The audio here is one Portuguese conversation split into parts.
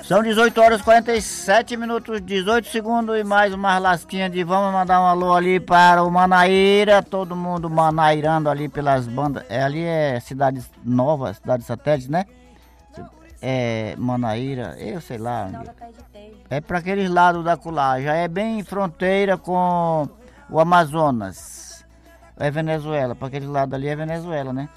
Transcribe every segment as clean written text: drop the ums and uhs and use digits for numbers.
São 18 horas e 47 minutos, 18 segundos e mais uma lasquinha de vamos mandar um alô ali para o Manaíra, todo mundo manairando ali pelas bandas, ali é cidade nova, cidade satélite, né? É Manaíra, eu sei lá onde. É para aqueles lados da Culá, já é bem fronteira com o Amazonas, é Venezuela, para aquele lado ali é Venezuela, né?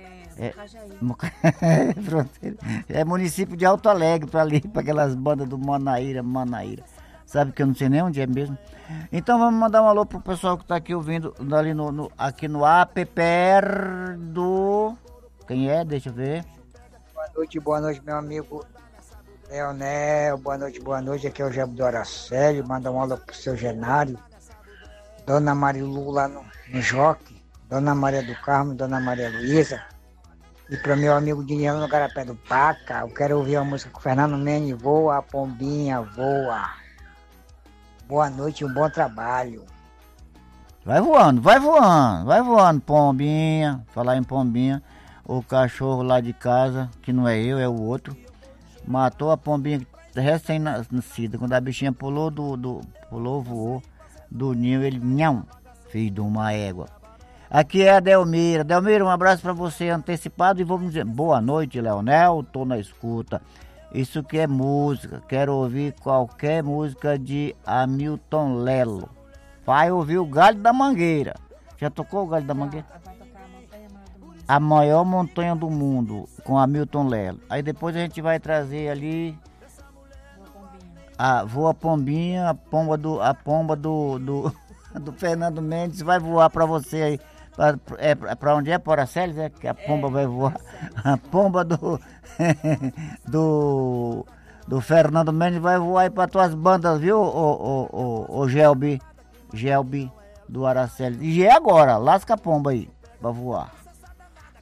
Fronteira. É município de Alto Alegre, para ali, para aquelas bandas do Manaíra. Sabe que eu não sei nem onde é mesmo. Então vamos mandar um alô pro pessoal que tá aqui ouvindo ali aqui no APPR do... Quem é? Deixa eu ver. Boa noite, meu amigo Leonel. Boa noite. Aqui é o Jabo do Araceli. Manda um alô pro seu Genário. Dona Marilu lá no Joque. Dona Maria do Carmo, Dona Maria Luísa. E para meu amigo Dinheiro no Garapé do Paca, eu quero ouvir a música com o Fernando Mendes, Voa, Pombinha, Voa. Boa noite e um bom trabalho. Vai voando, Pombinha. Falar em Pombinha, o cachorro lá de casa, que não é eu, é o outro, matou a pombinha recém-nascida. Quando a bichinha voou do ninho, ele, filho de uma égua. Aqui é a Delmira. Delmira, um abraço para você antecipado e vamos dizer boa noite, Leonel, tô na escuta. Isso que é música, quero ouvir qualquer música de Hamilton Lelo. Vai ouvir o Galho da Mangueira. Já tocou o Galho da Mangueira? Vai tocar a maior montanha do mundo, com Hamilton Lelo. Aí depois a gente vai trazer ali a Voa Pombinha, a pomba do Fernando Mendes vai voar para você aí. Para onde é? Para Araceli, é que a pomba vai voar. A pomba do Fernando Mendes vai voar aí para tuas bandas, viu, o Gelbi do Araceli. E é agora, lasca a pomba aí, para voar.